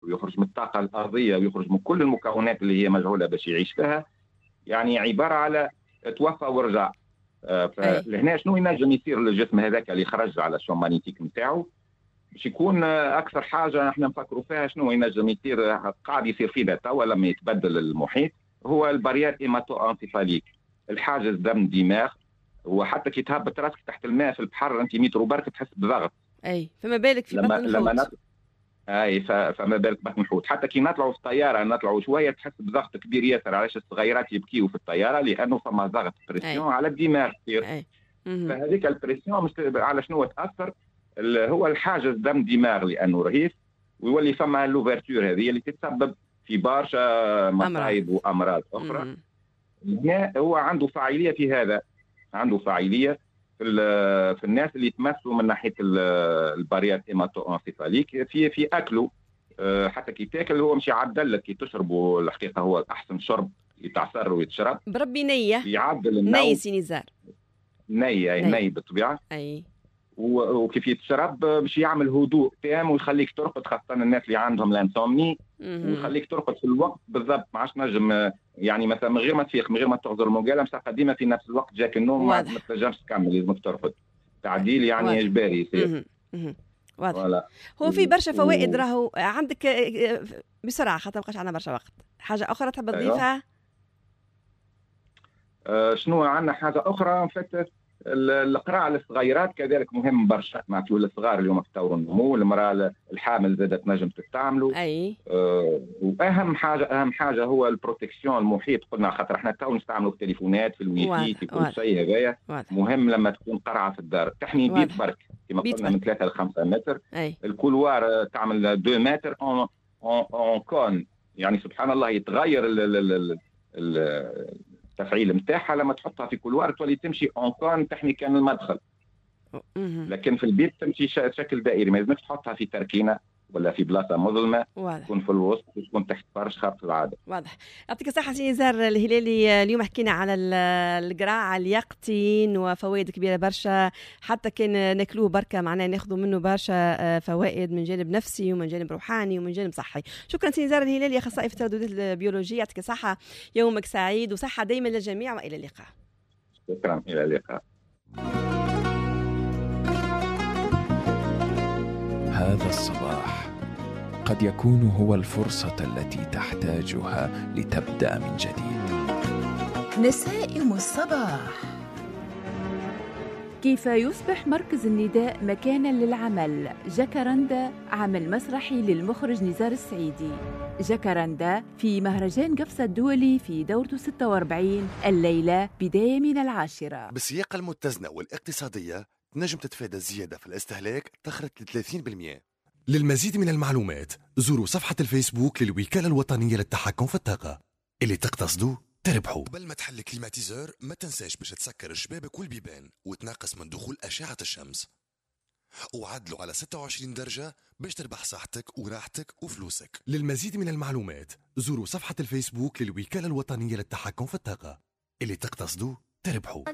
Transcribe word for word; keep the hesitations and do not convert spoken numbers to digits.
ويخرج من الطاقة الأرضية ويخرج من كل المكونات اللي هي مجهولة باش يعيش فيها، يعني عبارة على توفى ورجع. فلهنا شنو ينجم يصير للجسم هذاك اللي خرج على الشون مانيتيك نتاعو باش يكون اكثر حاجه احنا نفكروا فيها شنو ينجم يصير قاعد يصير فينا توا لما يتبدل المحيط، هو الباريات ايماتو انسيفاليك، الحاجز دم دماغ. وحتى كي تهبط راسك تحت الماء في البحر انت متر برك تحس بضغط. اي فما بالك في لما بطن الحوت. لما نط... اي فما بالك بطن الحوت. حتى كي نطلعوا في الطياره نطلعوا شويه تحس بضغط كبير ياسر. علاش الصغيرات يبكيوا في الطياره؟ لانه فما ضغط بريسيون على الدماغ. فهذيك البريسيون على شنو تاثر؟ هو الحاجز دم دماغ لانه رهيف، ويولي فما لوفرتور هذه اللي تتسبب في برشا مصايب وامراض اخرى. هنا هو عنده فاعليه في هذا، عنده فاعليه في في الناس اللي يتمثلوا من ناحيه الباريات ايماتو انسيفاليك في في اكله. حتى كي تاكل هو مش يعدل لك، كي تشربه الحقيقه هو احسن شرب يتعصر ويتشرب بربي نيه يعدل النوم. ني سينيزار ني اي ني بالطبيعه. اي وكيف يتشرب باش يعمل هدوء تام ويخليك ترقد، خاصه الناس اللي عندهم لانسومني، ويخليك ترقد في الوقت بالضبط. ما عادش نجم يعني مثلا من غير ما تفيق من غير ما تغزر المقاله مش قديمه في نفس الوقت جاك النوم ما تنجمش تكمل، لازمك ترقد تعديل يعني اجباري يصير. واضح. هو في برشا فوائد راهو عندك بسرعه خاطر ما بقاش عندنا برشا وقت. حاجه اخرى تحب تضيفها؟ أه شنو عندنا حاجه اخرى؟ فتت القراءة للصغيرات كذلك مهم برشا، مع الصغار اليوم في طور النمو، المرأة الحامل زادت نجم تستعمله. اي آه واهم حاجه اهم حاجه هو البروتكسيون المحيط. قلنا خاطر احنا تو نستعملوا في التليفونات في الويفي في كل شيء هذايا. مهم لما تكون قرعه في الدار تحمي بيت برك كما قلنا من ثلاثة لخمسة متر. أي. الكولوار تعمل اثنين متر اون اون كون، يعني سبحان الله يتغير ال ال ال ال التفعيل نتاعها لما تحطها في كولوار تولي تمشي اون كون تحمي كان المدخل. لكن في البيت تمشي شكل دائري، ما لازمش تحطها في تركينه ولا في بلاصه مظلمه. واضح. تكون في الوسط وتكون تحت فرش خاف العاده. واضح. يعطيك الصحه سي نزار الهلالي. اليوم حكينا على القراع اليقطين وفوائد كبيره برشا، حتى كان ناكلوه بركه معناه ناخذوا منه برشا فوائد من جانب نفسي ومن جانب روحاني ومن جانب صحي. شكرا سي نزار الهلالي اخصائي في الترددات البيولوجيه. يعطيك الصحه، يومك سعيد وصحه دائما للجميع والى اللقاء. شكرا، الى اللقاء. هذا الصباح قد يكون هو الفرصة التي تحتاجها لتبدأ من جديد. نسائم الصباح. كيف يصبح مركز النداء مكانا للعمل؟ جاكارندا عمل مسرحي للمخرج نزار السعيدي. جاكارندا في مهرجان قفصة الدولي في دورته ستة وأربعين الليلة بداية من العاشرة. بالسياقة المتزنة والاقتصادية تنجم تتفادى الزيادة في الاستهلاك تخرج ل ثلاثين بالمئة. للمزيد من المعلومات زوروا صفحة الفيسبوك للوكالة الوطنية للتحكم في الطاقة. اللي تقتصدوا تربحوا. قبل ما تحل كليماتيزور ما تنساش باش تسكر الشبابك والبيبان وتناقص من دخول أشعة الشمس، وعدلوا على ستة وعشرين درجة باش تربح صحتك وراحتك وفلوسك. للمزيد من المعلومات زوروا صفحة الفيسبوك للوكالة الوطنية للتحكم في الطاقة. اللي تقتصدوا تربحوا.